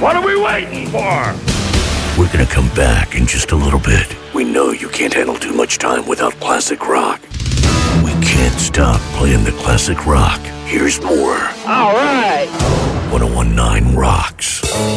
What are we waiting for? We're gonna come back in just a little bit. We know you can't handle too much time without classic rock. We can't stop playing the classic rock. Here's more. All right. 1019 Rocks.